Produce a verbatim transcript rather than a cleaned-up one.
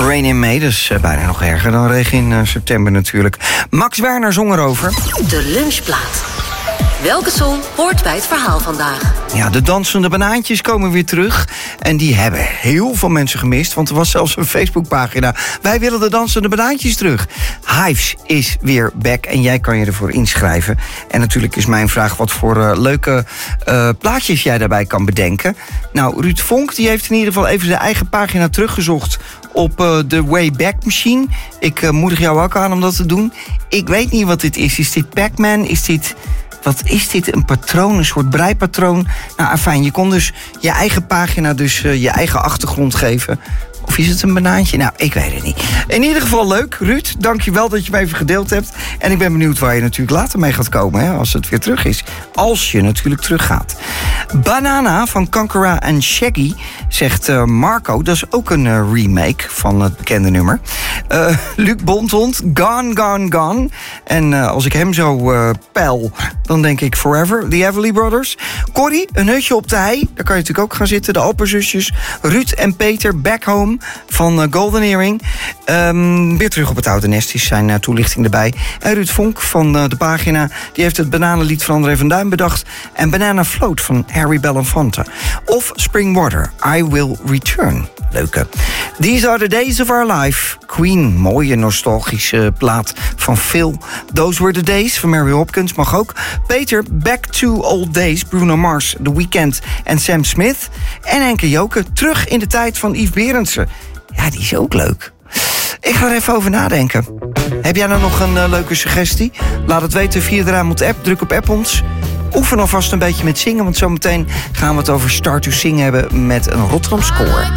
Rain in May, dat is uh, bijna nog erger dan regen in uh, september natuurlijk. Max Werner zong erover. De lunchplaat. Welke song hoort bij het verhaal vandaag? Ja, de dansende banaantjes komen weer terug. En die hebben heel veel mensen gemist. Want er was zelfs een Facebookpagina. Wij willen de dansende banaantjes terug. Hives is weer back en jij kan je ervoor inschrijven. En natuurlijk is mijn vraag wat voor uh, leuke uh, plaatjes jij daarbij kan bedenken. Nou, Ruud Vonk die heeft in ieder geval even zijn eigen pagina teruggezocht op uh, de Wayback Machine. Ik uh, moedig jou ook aan om dat te doen. Ik weet niet wat dit is. Is dit Pac-Man? Is dit... Wat is dit? Een patroon, een soort breipatroon? Nou, afijn, je kon dus je eigen pagina, dus uh, je eigen achtergrond geven. Of is het een banaantje? Nou, ik weet het niet. In ieder geval leuk, Ruud. Dank je wel dat je me even gedeeld hebt. En ik ben benieuwd waar je natuurlijk later mee gaat komen, hè, als het weer terug is. Als je natuurlijk teruggaat. Banana van Kankara en Shaggy, zegt uh, Marco. Dat is ook een uh, remake van het bekende nummer. Uh, Luc Bonthond, Gone, Gone, Gone. En uh, als ik hem zo uh, peil, dan denk ik Forever, The Everly Brothers. Corrie, Een hutje op de hei. Daar kan je natuurlijk ook gaan zitten. De Alperzusjes. Ruud en Peter, Back Home van uh, Golden Earring. Um, weer terug op het oude nest is zijn uh, toelichting erbij. En Ruud Vonk van uh, de pagina, die heeft het bananenlied van André van Duin bedacht. En Banana Float van Harry Belafonte. Of Spring Water, I Will Return. Leuke. These Are the Days of Our Life. Queen, mooie nostalgische plaat van Phil. Those Were the Days van Mary Hopkins, mag ook. Peter, Back to Old Days, Bruno Mars, The Weeknd en Sam Smith. En Henke Joke, terug in de tijd van Yves Berendsen. Ja, die is ook leuk. Ik ga er even over nadenken. Heb jij nou nog een uh, leuke suggestie? Laat het weten via de Rijnmond app. Druk op app ons. Oefen alvast een beetje met zingen, want zometeen gaan we het over Start to Sing hebben met een Rotterdam Score.